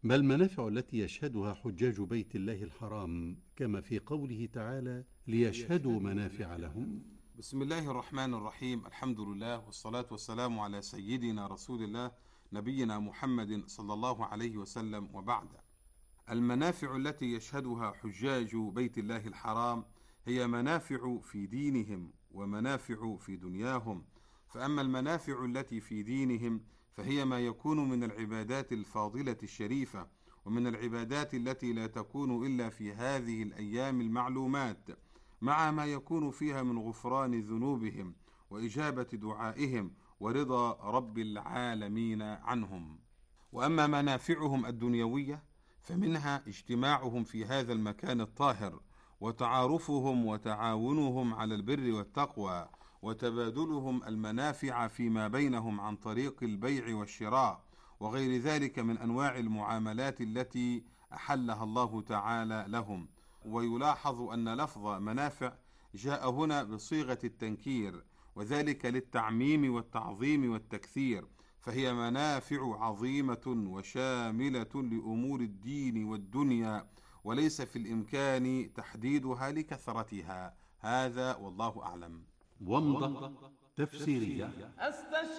ما المنافع التي يشهدها حجاج بيت الله الحرام كما في قوله تعالى ليشهدوا منافع لهم؟ بسم الله الرحمن الرحيم. الحمد لله والصلاة والسلام على سيدنا رسول الله نبينا محمد صلى الله عليه وسلم، وبعد. المنافع التي يشهدها حجاج بيت الله الحرام هي منافع في دينهم ومنافع في دنياهم. فأما المنافع التي في دينهم فهي ما يكون من العبادات الفاضلة الشريفة، ومن العبادات التي لا تكون إلا في هذه الأيام المعلومات، مع ما يكون فيها من غفران ذنوبهم وإجابة دعائهم ورضا رب العالمين عنهم. وأما منافعهم الدنيوية فمنها اجتماعهم في هذا المكان الطاهر، وتعارفهم وتعاونهم على البر والتقوى، وتبادلهم المنافع فيما بينهم عن طريق البيع والشراء وغير ذلك من أنواع المعاملات التي أحلها الله تعالى لهم. ويلاحظ أن لفظ منافع جاء هنا بصيغة التنكير، وذلك للتعميم والتعظيم والتكثير، فهي منافع عظيمة وشاملة لأمور الدين والدنيا، وليس في الإمكان تحديدها لكثرتها. هذا والله أعلم. ومضة تفسيرية.